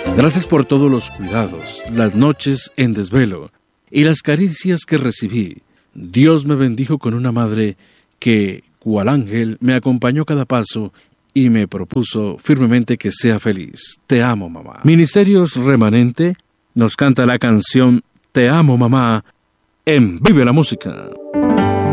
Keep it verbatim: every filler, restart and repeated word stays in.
Gracias por todos los cuidados, las noches en desvelo y las caricias que recibí. Dios me bendijo con una madre que, cual ángel, me acompañó cada paso y me propuso firmemente que sea feliz. Te amo, mamá. Ministerios Remanente nos canta la canción Te amo, mamá, en Vive la Música.